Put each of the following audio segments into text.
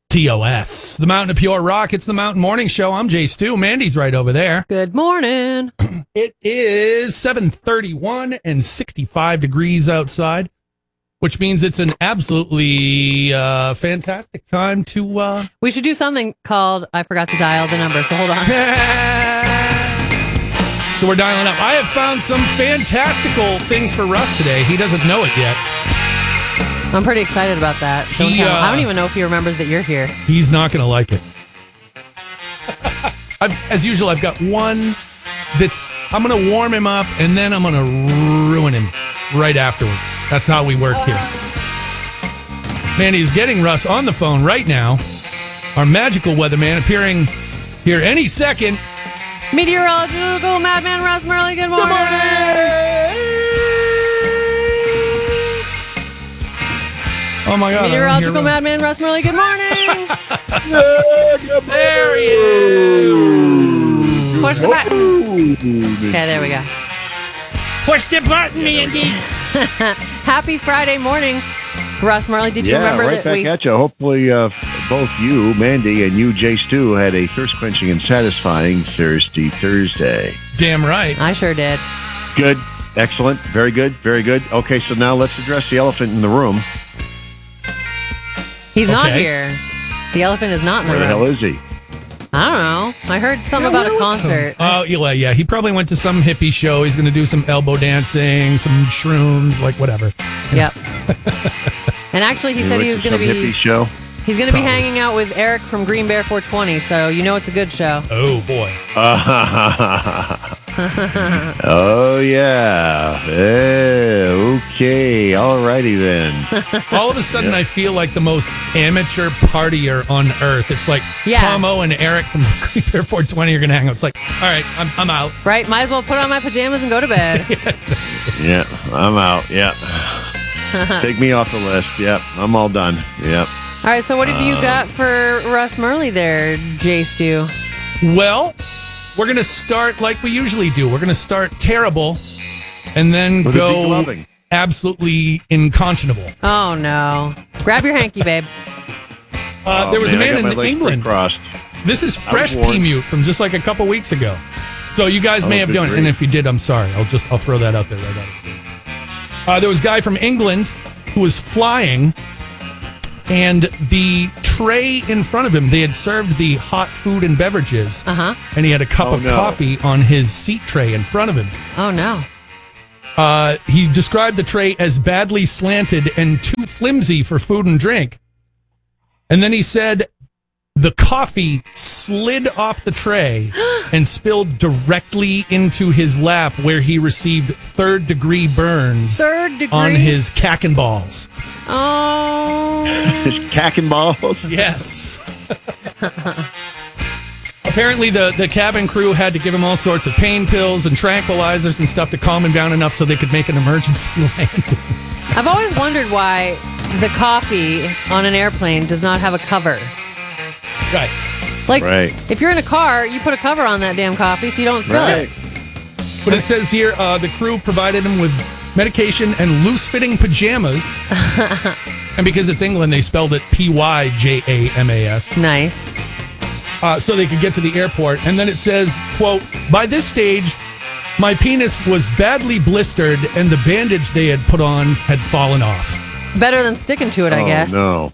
TOS, the Mountain of Pure Rock. It's the Mountain Morning Show. I'm Jay Stu. Mandy's right over there. Good morning. It is 7:31 and 65 degrees outside, which means it's an absolutely fantastic time to... We should do something called I Forgot to Dial the Number, so hold on. So we're dialing up. I have found some fantastical things for Russ today. He doesn't know it yet. I'm pretty excited about that. Don't tell him. I don't even know if he remembers that you're here. He's not going to like it. As usual, I've got one that's... I'm going to warm him up, and then I'm going to ruin him right afterwards. That's how we work here. Mandy's getting Russ on the phone right now. Our magical weatherman appearing here any second. Meteorological madman Russ Murley, good morning. Good morning! Oh my God. Meteorological madman Russ Murley, good morning. There he is. Push the button. Okay, there we go. Push the button, Mandy. Happy Friday morning. Russ Murley, did you remember right that back at you. Hopefully, both you, Mandy, and you, Jay Stu, had a thirst-quenching and satisfying Thursday. Damn right. I sure did. Good. Excellent. Very good. Very good. Okay, so now let's address the elephant in the room. He's not here. The elephant is not in the room. Where the hell is he? I don't know. I heard something about a concert. Oh, yeah. He probably went to some hippie show. He's going to do some elbow dancing, some shrooms, like whatever. Yep. And actually, he said he was going to be... hippie show? He's going to be hanging out with Eric from Green Bear 420, so you know it's a good show. Oh, boy. Oh, yeah. Okay. All righty, then. All of a sudden, I feel like the most amateur partier on earth. It's like Tomo and Eric from Green Bear 420 are going to hang out. It's like, all right, I'm out. Right? Might as well put on my pajamas and go to bed. Yeah, I'm out. Yeah. Take me off the list. Yep, I'm all done. Yep. All right, so what have you got for Russ Murley there, Jay Stu? Well, we're going to start like we usually do. We're going to start terrible and then go absolutely unconscionable. Oh, no. Grab your hanky, babe. There was a man in England. This is fresh P-Mute from just like a couple weeks ago. So you guys may have done it. And if you did, I'm sorry. I'll throw that out there right out. There was a guy from England who was flying, and the tray in front of him, they had served the hot food and beverages, and he had a cup of coffee on his seat tray in front of him. Oh, no. He described the tray as badly slanted and too flimsy for food and drink. And then he said the coffee slid off the tray and spilled directly into his lap, where he received third-degree burns on his cack and balls. Oh. His cack and balls? Yes. Apparently, the cabin crew had to give him all sorts of pain pills and tranquilizers and stuff to calm him down enough so they could make an emergency landing. I've always wondered why the coffee on an airplane does not have a cover. Right. Like, if you're in a car, you put a cover on that damn coffee so you don't spill it. But it says here, the crew provided him with medication and loose-fitting pajamas. And because it's England, they spelled it Pyjamas. Nice. So they could get to the airport. And then it says, quote, by this stage, my penis was badly blistered and the bandage they had put on had fallen off. Better than sticking to it, I guess. No.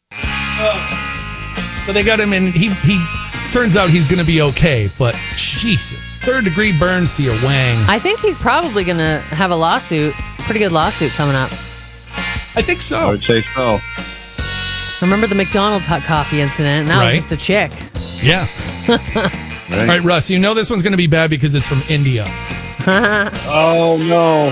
So they got him in. He turns out he's going to be okay, but Jesus, third-degree burns to your wang. I think he's probably going to have a lawsuit, pretty good lawsuit coming up. I think so. I would say so. Remember the McDonald's hot coffee incident? That was just a chick. Yeah. All right, Russ, you know this one's going to be bad because it's from India. Oh, no.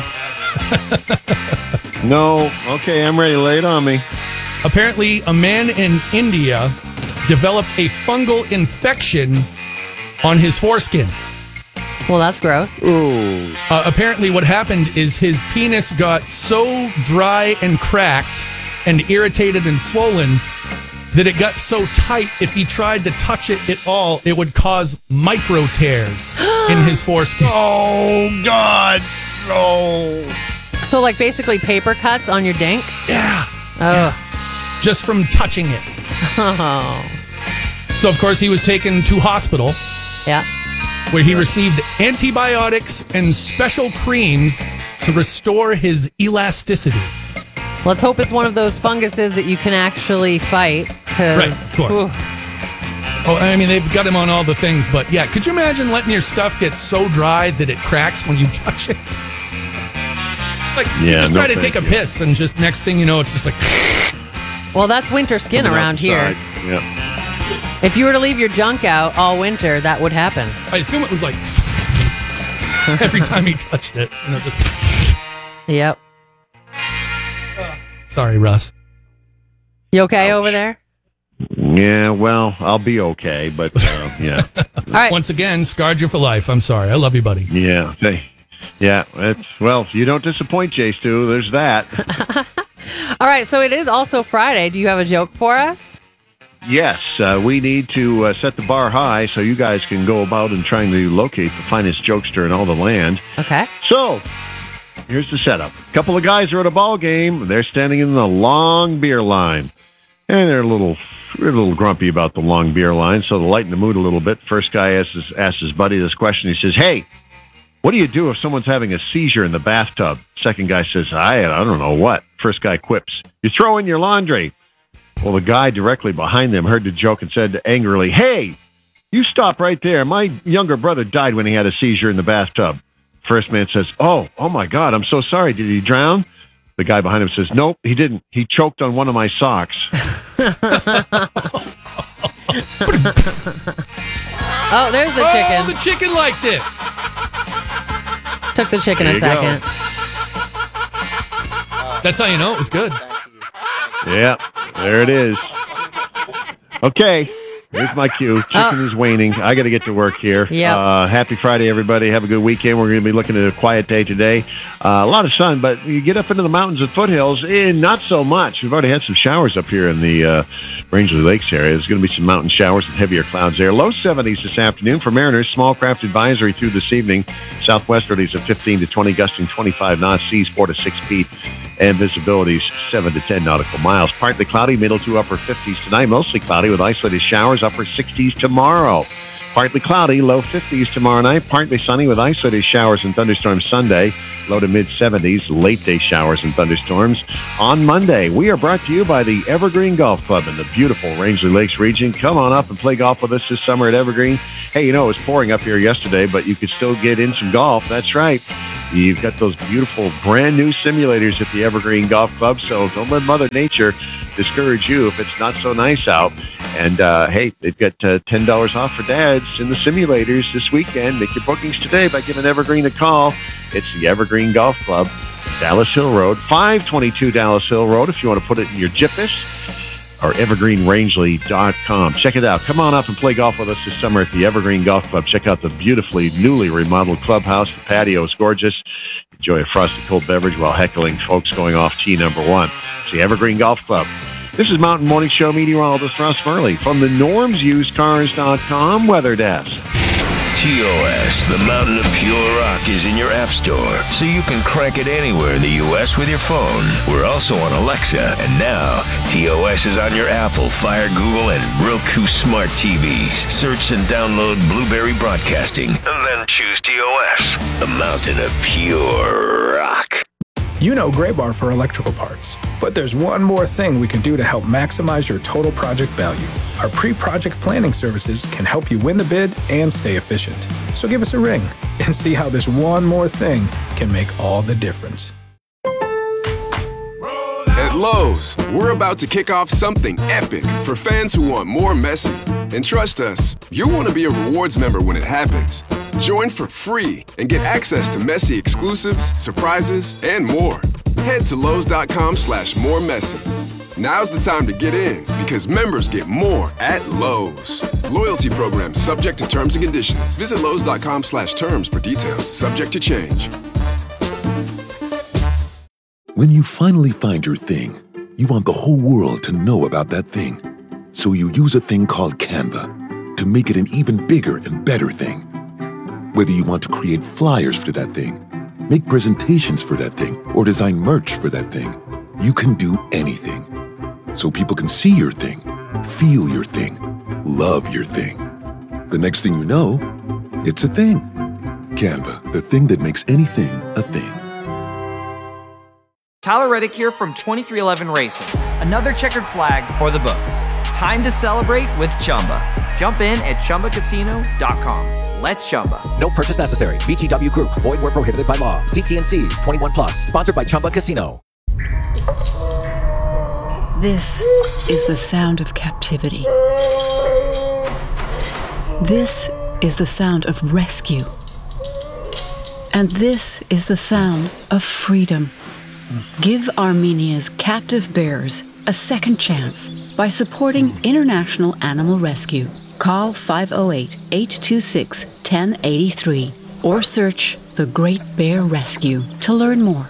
No. Okay, I'm ready. Lay it on me. Apparently, a man in India developed a fungal infection on his foreskin. Well, that's gross. Ooh. Apparently, what happened is his penis got so dry and cracked and irritated and swollen that it got so tight, if he tried to touch it at all, it would cause micro tears in his foreskin. Oh, God. No. So, like, basically paper cuts on your dink? Yeah. Oh. just from touching it. Oh. So, of course, he was taken to hospital. Yeah. Where he received antibiotics and special creams to restore his elasticity. Let's hope it's one of those funguses that you can actually fight. Right, of course. Oh, I mean, they've got him on all the things, but yeah, could you imagine letting your stuff get so dry that it cracks when you touch it? Like, you just try to take a piss, and just next thing you know, it's just like... Well, that's winter skin around here. Yeah. If you were to leave your junk out all winter, that would happen. I assume it was like... every time he touched it. You know, just... Yep. Sorry, Russ. You okay over there? Yeah, well, I'll be okay, but yeah. All right. Once again, scarred you for life. I'm sorry. I love you, buddy. Yeah. Well, you don't disappoint, Jay Stu. There's that. All right, so it is also Friday. Do you have a joke for us? Yes, we need to set the bar high so you guys can go about and trying to locate the finest jokester in all the land. Okay. So, here's the setup. A couple of guys are at a ball game. They're standing in the long beer line. And they're a little grumpy about the long beer line, so to lighten the mood a little bit, first guy asks his buddy this question. He says, "Hey, what do you do if someone's having a seizure in the bathtub?" Second guy says, I don't know what. First guy quips, "You throw in your laundry." Well, the guy directly behind them heard the joke and said angrily, "Hey, you stop right there. My younger brother died when he had a seizure in the bathtub." First man says, Oh my God, I'm so sorry. Did he drown?" The guy behind him says, "Nope, he didn't. He choked on one of my socks." Oh, there's the chicken. Oh, the chicken liked it. Took the chicken a second. That's how you know it was good. Yeah, there it is. Okay, here's my cue. Chicken is waning. I got to get to work here. Yep. Happy Friday, everybody. Have a good weekend. We're going to be looking at a quiet day today. A lot of sun, but you get up into the mountains and foothills, not so much. We've already had some showers up here in the Rangeley Lakes area. There's going to be some mountain showers with heavier clouds there. Low 70s this afternoon for Mariners. Small craft advisory through this evening. Southwesterlies of 15 to 20, gusting 25 knots. Seas 4 to 6 feet. And visibilities 7 to 10 nautical miles. Partly cloudy, middle to upper 50s tonight. Mostly cloudy with isolated showers, upper 60s tomorrow. Partly cloudy, low 50s tomorrow night. Partly sunny with isolated showers and thunderstorms Sunday. Low to mid 70s, late day showers and thunderstorms on Monday. We are brought to you by the Evergreen Golf Club in the beautiful Rangeley Lakes region. Come on up and play golf with us this summer at Evergreen. Hey, it was pouring up here yesterday, but you could still get in some golf. That's right. You've got those beautiful brand new simulators at the Evergreen Golf Club, so don't let Mother Nature discourage you if it's not so nice out. And, hey, they've got $10 off for dads in the simulators this weekend. Make your bookings today by giving Evergreen a call. It's the Evergreen Golf Club, Dallas Hill Road, 522 Dallas Hill Road, if you want to put it in your GPS, or evergreenrangeley.com. Check it out. Come on up and play golf with us this summer at the Evergreen Golf Club. Check out the beautifully newly remodeled clubhouse. The patio is gorgeous. Enjoy a frosty cold beverage while heckling folks going off tee number 1. It's the Evergreen Golf Club. This is Mountain Morning Show meteorologist Russ Murley from the NormsUsedCars.com Weather Desk. TOS, the Mountain of Pure Rock, is in your app store, so you can crank it anywhere in the U.S. with your phone. We're also on Alexa, and now TOS is on your Apple, Fire, Google, and Roku smart TVs. Search and download Blueberry Broadcasting, and then choose TOS, the Mountain of Pure Rock. You know Graybar for electrical parts, but there's one more thing we can do to help maximize your total project value. Our pre-project planning services can help you win the bid and stay efficient. So give us a ring and see how this one more thing can make all the difference. At Lowe's, we're about to kick off something epic for fans who want more Messi. And trust us, you'll want to be a rewards member when it happens. Join for free and get access to Messi exclusives, surprises, and more. Head to Lowe's.com/moremessy. Now's the time to get in because members get more at Lowe's. Loyalty program subject to terms and conditions. Visit Lowe's.com/terms for details. Subject to change. When you finally find your thing, you want the whole world to know about that thing. So you use a thing called Canva to make it an even bigger and better thing. Whether you want to create flyers for that thing, make presentations for that thing, or design merch for that thing, you can do anything. so people can see your thing, feel your thing, love your thing. The next thing you know, it's a thing. Canva, the thing that makes anything a thing. Tyler Reddick here from 2311 Racing. Another checkered flag for the books. Time to celebrate with Chumba. Jump in at ChumbaCasino.com. Let's Chumba. No purchase necessary. VGW Group. Void where prohibited by law. CT&C. 21 plus. Sponsored by Chumba Casino. This is the sound of captivity. This is the sound of rescue. And this is the sound of freedom. Give Armenia's captive bears a second chance by supporting International Animal Rescue. Call 508-826-1083 or search The Great Bear Rescue to learn more.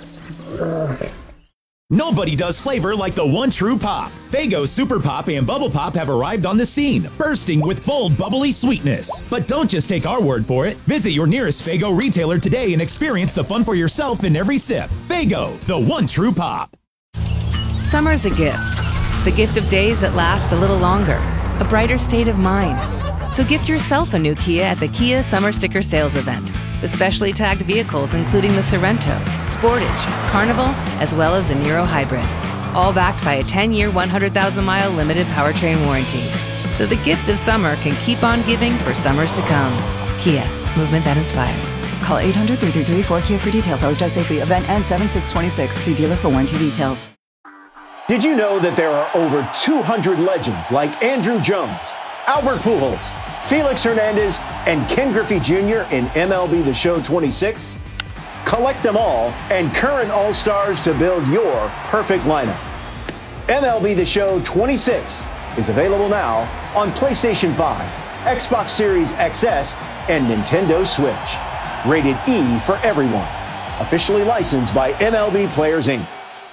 Nobody does flavor like the one true pop. Faygo Super Pop and Bubble Pop have arrived on the scene, bursting with bold, bubbly sweetness. But don't just take our word for it. Visit your nearest Faygo retailer today and experience the fun for yourself in every sip. Faygo, the one true pop. Summer's a gift. The gift of days that last a little longer. A brighter state of mind. So gift yourself a new Kia at the Kia Summer Sticker Sales Event. With specially tagged vehicles including the Sorento, Sportage, Carnival, as well as the Niro Hybrid. All backed by a 10-year, 100,000-mile limited powertrain warranty. So the gift of summer can keep on giving for summers to come. Kia, movement that inspires. Call 800-333-4KIA for details. Always drive safely. Event ends 7/6/26. See dealer for warranty details. Did you know that there are over 200 legends like Andrew Jones, Albert Pujols, Felix Hernandez, and Ken Griffey Jr. in MLB The Show 26? Collect them all and current All-Stars to build your perfect lineup. MLB The Show 26 is available now on PlayStation 5, Xbox Series XS, and Nintendo Switch. Rated E for everyone. Officially licensed by MLB Players, Inc.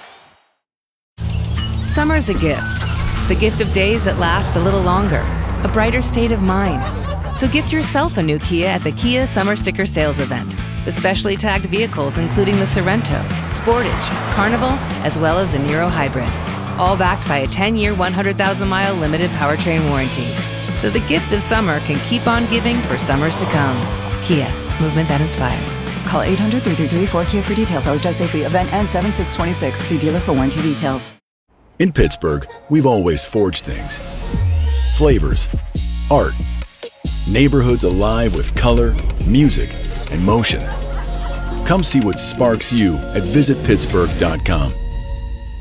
Summer's a gift. The gift of days that last a little longer. A brighter state of mind. So gift yourself a new Kia at the Kia Summer Sticker Sales Event. With specially tagged vehicles including the Sorento, Sportage, Carnival, as well as the Niro Hybrid. All backed by a 10-year, 100,000-mile limited powertrain warranty. So the gift of summer can keep on giving for summers to come. Kia, movement that inspires. Call 800-333-4KIA for details. Always drive safely. Event ends 7/6/26. See dealer for warranty details. In Pittsburgh, we've always forged things. Flavors, art, neighborhoods alive with color, music, and motion. Come see what sparks you at visitpittsburgh.com.